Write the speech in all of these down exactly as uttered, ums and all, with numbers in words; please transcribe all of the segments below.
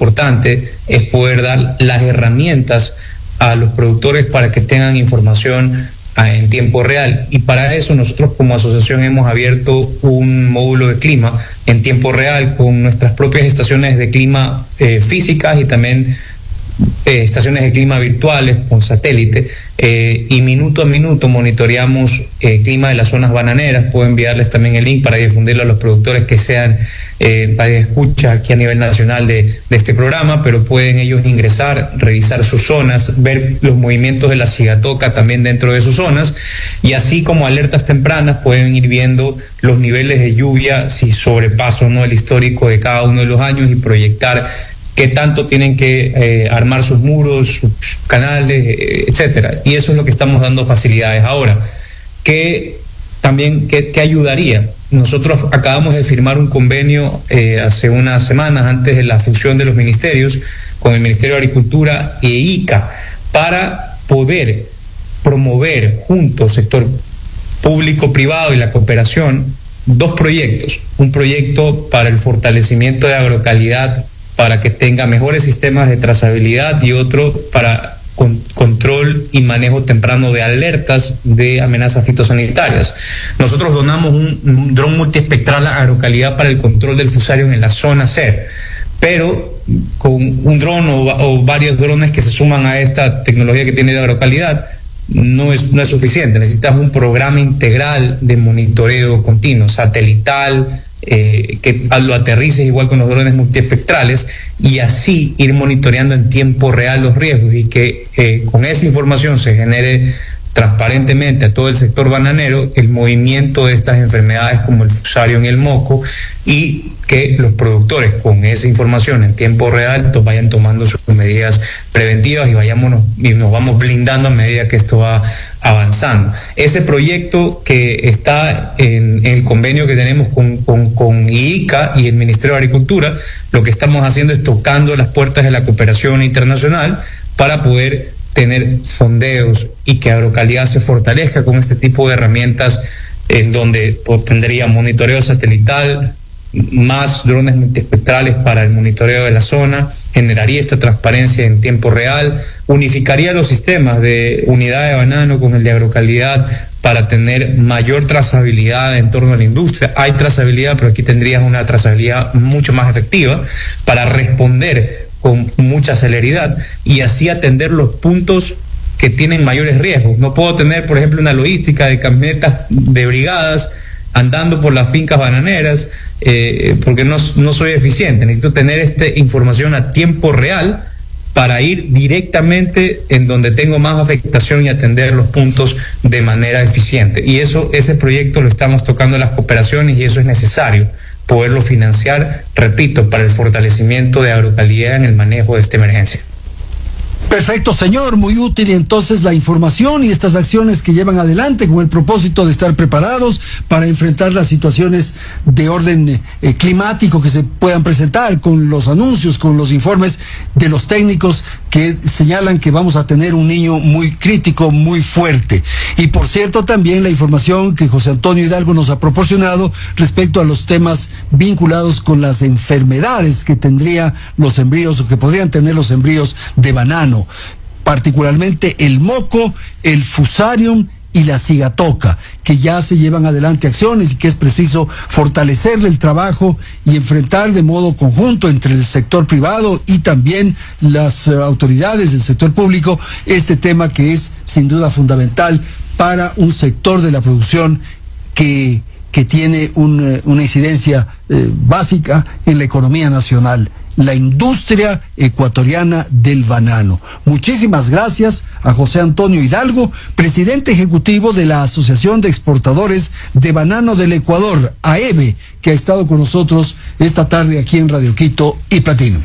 importante es poder dar las herramientas a los productores para que tengan información en tiempo real, y para eso nosotros como asociación hemos abierto un módulo de clima en tiempo real con nuestras propias estaciones de clima eh, físicas y también eh, estaciones de clima virtuales con satélite, eh, y minuto a minuto monitoreamos el eh, clima de las zonas bananeras. Puedo enviarles también el link para difundirlo a los productores que sean eh, para escucha aquí a nivel nacional de, de este programa, pero pueden ellos ingresar, revisar sus zonas, ver los movimientos de la cigatoca también dentro de sus zonas, y así como alertas tempranas pueden ir viendo los niveles de lluvia, si sobrepasan o no el histórico de cada uno de los años, y proyectar qué tanto tienen que eh, armar sus muros, sus canales, eh, etcétera. Y eso es lo que estamos dando facilidades ahora. ¿Qué también qué, qué ayudaría? Nosotros acabamos de firmar un convenio eh, hace unas semanas antes de la fusión de los ministerios con el Ministerio de Agricultura e I C A para poder promover juntos, sector público, privado y la cooperación, dos proyectos. Un proyecto para el fortalecimiento de agrocalidad para que tenga mejores sistemas de trazabilidad, y otro para con, control y manejo temprano de alertas de amenazas fitosanitarias. Nosotros donamos un, un dron multiespectral a agrocalidad para el control del fusarium en la zona C, pero con un dron o, o varios drones que se suman a esta tecnología que tiene de agrocalidad no es, no es suficiente. Necesitas un programa integral de monitoreo continuo, satelital, Eh, que lo aterrices igual con los drones multiespectrales, y así ir monitoreando en tiempo real los riesgos, y que eh, con esa información se genere transparentemente a todo el sector bananero el movimiento de estas enfermedades como el fusarium y el moco, y que los productores con esa información en tiempo real to- vayan tomando sus medidas preventivas y vayámonos y nos vamos blindando a medida que esto va avanzando. Ese proyecto que está en, en el convenio que tenemos con, con, con I C A y el Ministerio de Agricultura, lo que estamos haciendo es tocando las puertas de la cooperación internacional para poder tener fondeos y que Agrocalidad se fortalezca con este tipo de herramientas, en donde tendría monitoreo satelital, más drones multiespectrales para el monitoreo de la zona, generaría esta transparencia en tiempo real, unificaría los sistemas de unidad de banano con el de Agrocalidad para tener mayor trazabilidad en torno a la industria. Hay trazabilidad, pero aquí tendrías una trazabilidad mucho más efectiva para responder con mucha celeridad y así atender los puntos que tienen mayores riesgos. No puedo tener, por ejemplo, una logística de camionetas de brigadas andando por las fincas bananeras, eh, porque no, no soy eficiente. Necesito tener esta información a tiempo real para ir directamente en donde tengo más afectación y atender los puntos de manera eficiente. Y eso, ese proyecto lo estamos tocando en las cooperaciones, y eso es necesario poderlo financiar, repito, para el fortalecimiento de Agrocalidad en el manejo de esta emergencia. Perfecto, señor, muy útil entonces la información y estas acciones que llevan adelante con el propósito de estar preparados para enfrentar las situaciones de orden eh, climático que se puedan presentar, con los anuncios, con los informes de los técnicos que señalan que vamos a tener un niño muy crítico, muy fuerte. Y por cierto, también la información que José Antonio Hidalgo nos ha proporcionado respecto a los temas vinculados con las enfermedades que tendría los embrios o que podrían tener los embrios de banano, particularmente el moco, el fusarium y la cigatoca, que ya se llevan adelante acciones y que es preciso fortalecerle el trabajo y enfrentar de modo conjunto entre el sector privado y también las uh, autoridades del sector público este tema que es sin duda fundamental para un sector de la producción que, que tiene un, una incidencia eh, básica en la economía nacional, la industria ecuatoriana del banano. Muchísimas gracias a José Antonio Hidalgo, presidente ejecutivo de la Asociación de Exportadores de Banano del Ecuador, A E B, que ha estado con nosotros esta tarde aquí en Radio Quito y Platino.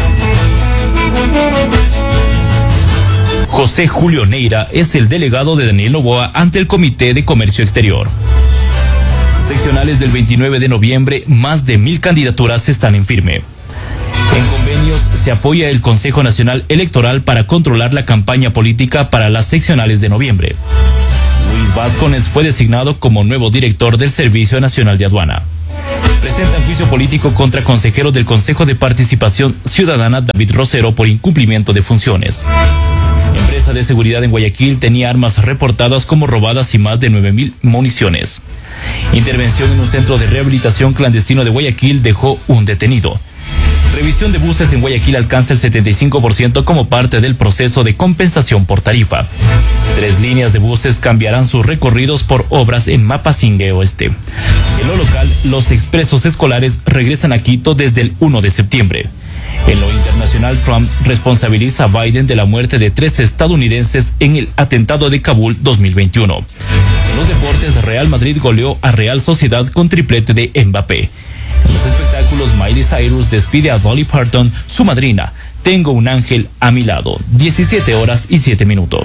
José Julio Neira es el delegado de Daniel Noboa ante el Comité de Comercio Exterior. Seccionales del veintinueve de noviembre, más de mil candidaturas están en firme. En convenios se apoya el Consejo Nacional Electoral para controlar la campaña política para las seccionales de noviembre. Luis Vázquez fue designado como nuevo director del Servicio Nacional de Aduana. Presenta Presentan juicio político contra consejero del Consejo de Participación Ciudadana David Rosero por incumplimiento de funciones. Empresa de seguridad en Guayaquil tenía armas reportadas como robadas y más de nueve mil municiones. Intervención en un centro de rehabilitación clandestino de Guayaquil dejó un detenido. Revisión de buses en Guayaquil alcanza el setenta y cinco por ciento como parte del proceso de compensación por tarifa. Tres líneas de buses cambiarán sus recorridos por obras en Mapasingue Oeste. En lo local, los expresos escolares regresan a Quito desde el primero de septiembre. En lo internacional, Trump responsabiliza a Biden de la muerte de tres estadounidenses en el atentado de Kabul dos mil veintiuno. En los deportes, Real Madrid goleó a Real Sociedad con triplete de Mbappé. En los espectáculos, Miley Cyrus despide a Dolly Parton, su madrina. Tengo un ángel a mi lado. diecisiete horas y siete minutos.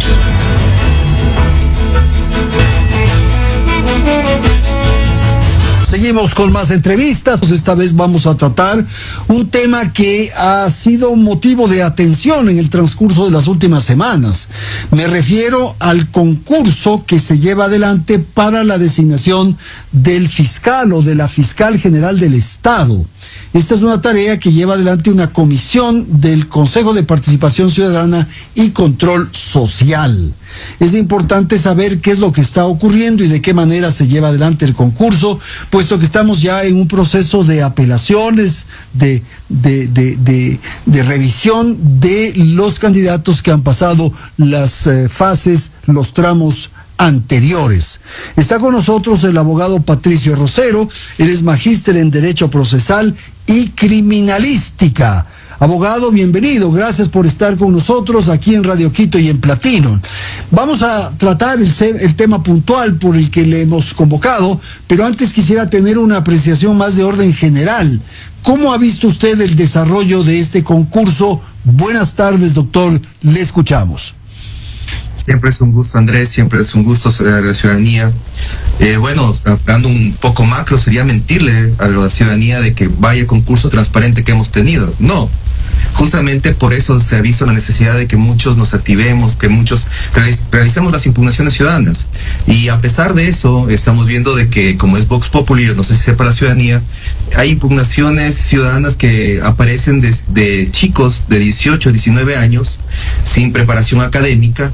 Seguimos con más entrevistas. Esta vez vamos a tratar un tema que ha sido motivo de atención en el transcurso de las últimas semanas. Me refiero al concurso que se lleva adelante para la designación del fiscal o de la fiscal general del Estado. Esta es una tarea que lleva adelante una comisión del Consejo de Participación Ciudadana y Control Social. Es importante saber qué es lo que está ocurriendo y de qué manera se lleva adelante el concurso, puesto que estamos ya en un proceso de apelaciones, de, de, de, de, de revisión de los candidatos que han pasado las eh, fases, los tramos anteriores. Está con nosotros el abogado Patricio Rosero. Él es magíster en Derecho Procesal y Criminalística. Abogado, bienvenido, gracias por estar con nosotros aquí en Radio Quito y en Platino. Vamos a tratar el, el tema puntual por el que le hemos convocado, pero antes quisiera tener una apreciación más de orden general. ¿Cómo ha visto usted el desarrollo de este concurso? Buenas tardes, doctor, le escuchamos. Siempre es un gusto, Andrés, siempre es un gusto ser a la ciudadanía. Eh, bueno, hablando un poco macro, sería mentirle a la ciudadanía de que vaya concurso transparente que hemos tenido. No, justamente por eso se ha visto la necesidad de que muchos nos activemos, que muchos realicemos las impugnaciones ciudadanas. Y a pesar de eso, estamos viendo de que, como es Vox Populi, no sé si sepa la ciudadanía, hay impugnaciones ciudadanas que aparecen de, de chicos de dieciocho, diecinueve años, sin preparación académica,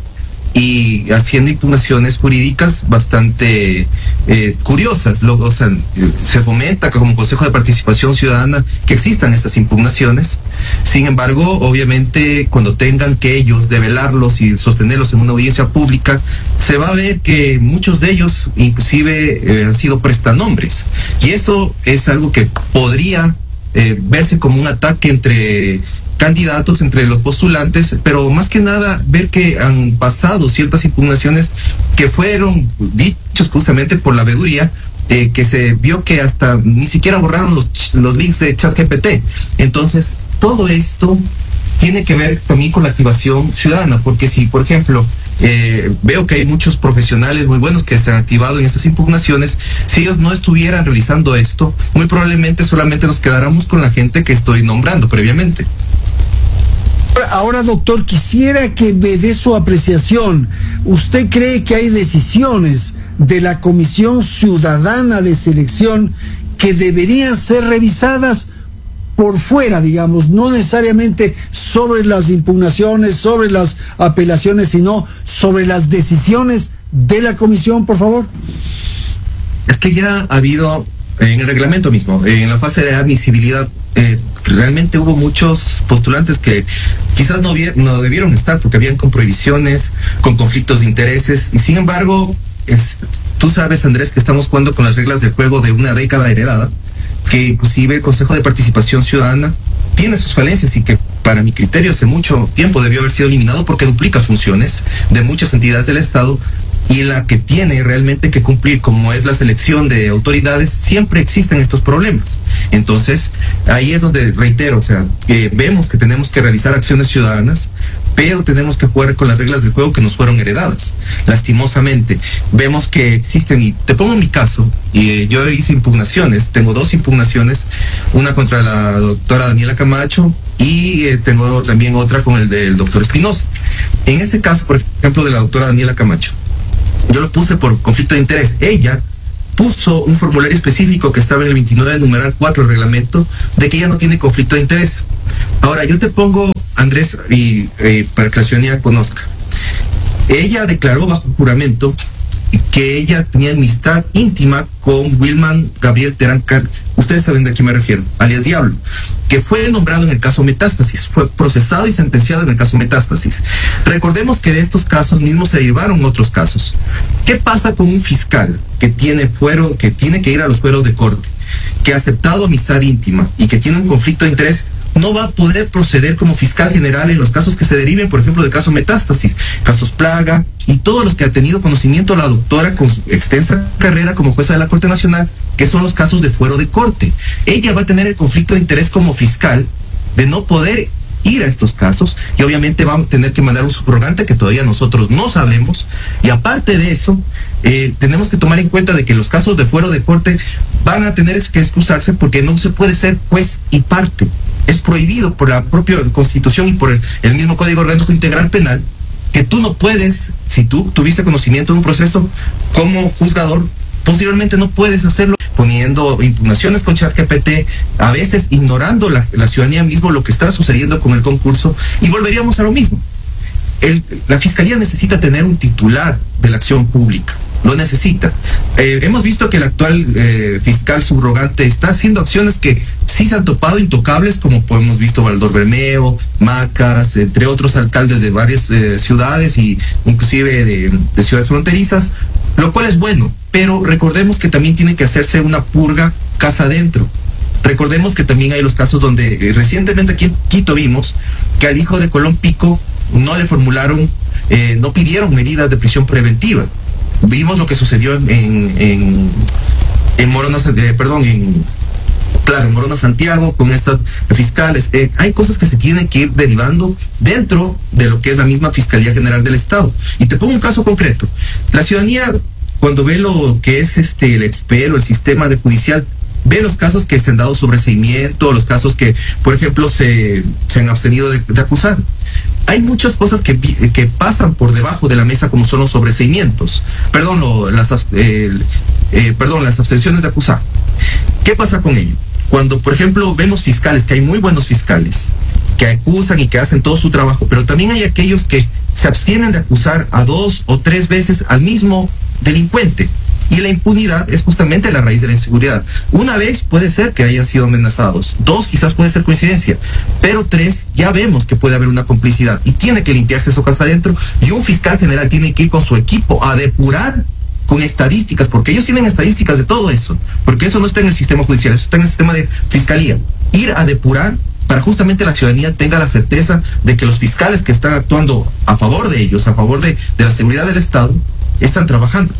y haciendo impugnaciones jurídicas bastante eh, curiosas. Lo, o sea, se fomenta como Consejo de Participación Ciudadana que existan estas impugnaciones. Sin embargo, obviamente, cuando tengan que ellos develarlos y sostenerlos en una audiencia pública, se va a ver que muchos de ellos inclusive eh, han sido prestanombres. Y eso es algo que podría eh, verse como un ataque entre candidatos, entre los postulantes, pero más que nada ver que han pasado ciertas impugnaciones que fueron dichos justamente por la veeduría, eh, que se vio que hasta ni siquiera borraron los, los links de ChatGPT. Entonces, todo esto tiene que ver también con la activación ciudadana, porque si, por ejemplo, Eh, veo que hay muchos profesionales muy buenos que se han activado en estas impugnaciones. Si ellos no estuvieran realizando esto, muy probablemente solamente nos quedáramos con la gente que estoy nombrando previamente. Ahora, doctor, quisiera que me dé su apreciación. ¿Usted cree que hay decisiones de la Comisión Ciudadana de Selección que deberían ser revisadas por fuera, digamos, no necesariamente sobre las impugnaciones, sobre las apelaciones, sino sobre las decisiones de la comisión, por favor? Es que ya ha habido, en el reglamento mismo, en la fase de admisibilidad, eh, realmente hubo muchos postulantes que quizás no, no debieron estar porque habían con prohibiciones, con conflictos de intereses, y sin embargo, es, tú sabes, Andrés, que estamos jugando con las reglas del juego de una década heredada, que inclusive el Consejo de Participación Ciudadana tiene sus falencias y que para mi criterio hace mucho tiempo debió haber sido eliminado porque duplica funciones de muchas entidades del Estado, y la que tiene realmente que cumplir, como es la selección de autoridades, siempre existen estos problemas. Entonces, ahí es donde reitero, o sea, eh, vemos que tenemos que realizar acciones ciudadanas, pero tenemos que jugar con las reglas del juego que nos fueron heredadas. Lastimosamente, vemos que existen, y te pongo mi caso, y eh, yo hice impugnaciones, tengo dos impugnaciones, una contra la doctora Daniela Camacho y eh, tengo también otra con el del doctor Espinosa. En este caso, por ejemplo, de la doctora Daniela Camacho, yo lo puse por conflicto de interés. Ella puso un formulario específico que estaba en el veintinueve numeral cuatro del reglamento de que ella no tiene conflicto de interés. Ahora, yo te pongo, Andrés, y eh, para que la ciudadanía conozca. Ella declaró bajo juramento que ella tenía amistad íntima con Wilman Gabriel Terán, ustedes saben de a quién me refiero, alias Diablo, que fue nombrado en el caso Metástasis, fue procesado y sentenciado en el caso Metástasis. Recordemos que de estos casos mismos se derivaron otros casos. ¿Qué pasa con un fiscal que tiene fuero, que tiene que ir a los fueros de corte, que ha aceptado amistad íntima y que tiene un conflicto de interés? No va a poder proceder como fiscal general en los casos que se deriven, por ejemplo, del caso Metástasis, casos Plaga y todos los que ha tenido conocimiento la doctora con su extensa carrera como jueza de la Corte Nacional, que son los casos de fuero de corte. Ella va a tener el conflicto de interés como fiscal de no poder ir a estos casos y obviamente va a tener que mandar un subrogante que todavía nosotros no sabemos. Y aparte de eso, eh, tenemos que tomar en cuenta de que los casos de fuero de corte van a tener que excusarse porque no se puede ser juez y parte. Es prohibido por la propia Constitución y por el, el mismo Código Orgánico Integral Penal que tú no puedes, si tú tuviste conocimiento de un proceso como juzgador, posiblemente no puedes hacerlo poniendo impugnaciones con ChatGPT, a veces ignorando la, la ciudadanía mismo lo que está sucediendo con el concurso, y volveríamos a lo mismo. El, la Fiscalía necesita tener un titular de la acción pública, lo necesita. Eh, hemos visto que el actual eh, fiscal subrogante está haciendo acciones que sí se han topado intocables, como hemos visto Valdor Bermeo, Macas, entre otros alcaldes de varias eh, ciudades y inclusive de, de ciudades fronterizas, lo cual es bueno, pero recordemos que también tiene que hacerse una purga casa adentro. Recordemos que también hay los casos donde eh, recientemente aquí en Quito vimos que al hijo de Colón Pico no le formularon, eh, no pidieron medidas de prisión preventiva. Vimos lo que sucedió en en, en Morona, eh, perdón, en claro, en Morona Santiago con estas fiscales. Eh, hay cosas que se tienen que ir derivando dentro de lo que es la misma Fiscalía General del Estado. Y te pongo un caso concreto. La ciudadanía, cuando ve lo que es este el expel o el sistema de judicial, ve los casos que se han dado sobreseimiento, los casos que, por ejemplo, se, se han abstenido de, de acusar. Hay muchas cosas que, que pasan por debajo de la mesa, como son los sobreseimientos, perdón, lo, las, eh, eh, perdón, las abstenciones de acusar. ¿Qué pasa con ello? Cuando, por ejemplo, vemos fiscales, que hay muy buenos fiscales, que acusan y que hacen todo su trabajo, pero también hay aquellos que se abstienen de acusar a dos o tres veces al mismo delincuente. Y la impunidad es justamente la raíz de la inseguridad. Una vez puede ser que hayan sido amenazados, dos quizás puede ser coincidencia, pero tres ya vemos que puede haber una complicidad y tiene que limpiarse eso casa adentro, y un fiscal general tiene que ir con su equipo a depurar con estadísticas, porque ellos tienen estadísticas de todo eso, porque eso no está en el sistema judicial, eso está en el sistema de fiscalía. Ir a depurar para justamente la ciudadanía tenga la certeza de que los fiscales que están actuando a favor de ellos, a favor de, de la seguridad del Estado, están trabajando.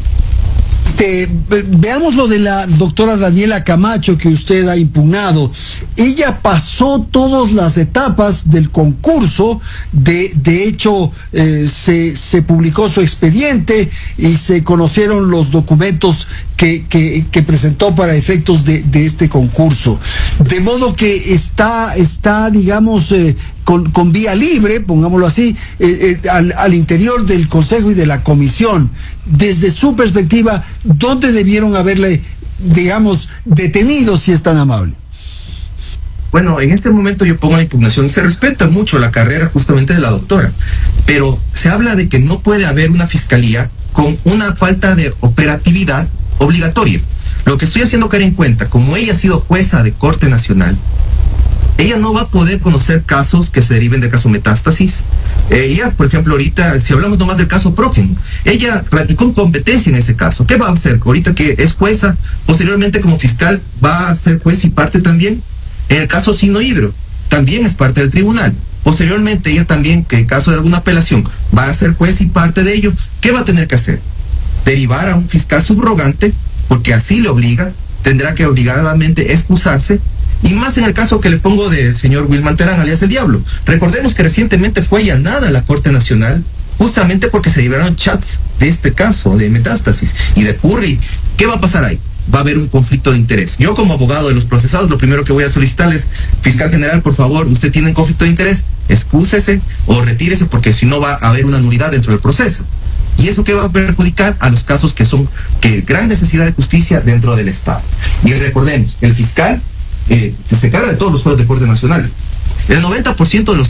Este, veamos lo de la doctora Daniela Camacho que usted ha impugnado. Ella pasó todas las etapas del concurso, de, de hecho eh, se, se publicó su expediente y se conocieron los documentos que, que, que presentó para efectos de, de este concurso. De modo que está, está digamos, eh, Con, con vía libre, pongámoslo así, eh, eh, al, al interior del Consejo y de la Comisión. Desde su perspectiva, ¿dónde debieron haberle, digamos, detenido, si es tan amable? Bueno, en este momento yo pongo la impugnación. Se respeta mucho la carrera justamente de la doctora, pero se habla de que no puede haber una fiscalía con una falta de operatividad obligatoria. Lo que estoy haciendo caer en cuenta, como ella ha sido jueza de Corte Nacional, ella no va a poder conocer casos que se deriven del caso Metástasis. Ella, por ejemplo, ahorita, si hablamos nomás del caso Prójimo, ella radicó competencia en ese caso. ¿Qué va a hacer? Ahorita que es jueza, posteriormente como fiscal, va a ser juez y parte también. En el caso Sino Hidro, también es parte del tribunal. Posteriormente, ella también, que en caso de alguna apelación, va a ser juez y parte de ello. ¿Qué va a tener que hacer? Derivar a un fiscal subrogante, porque así le obliga, tendrá que obligadamente excusarse. Y más en el caso que le pongo del señor Wilman Terán, alias el Diablo. Recordemos que recientemente fue allanada la Corte Nacional justamente porque se liberaron chats de este caso, de Metástasis y de Purri. ¿Qué va a pasar ahí? Va a haber un conflicto de interés. Yo como abogado de los procesados, lo primero que voy a solicitarles, fiscal general, por favor, usted tiene un conflicto de interés, excúsese o retírese, porque si no va a haber una nulidad dentro del proceso. ¿Y eso qué va a perjudicar? A los casos que son, que gran necesidad de justicia dentro del Estado. Y recordemos, el fiscal eh, se carga de todos los juegos de corte nacional. El noventa por ciento de los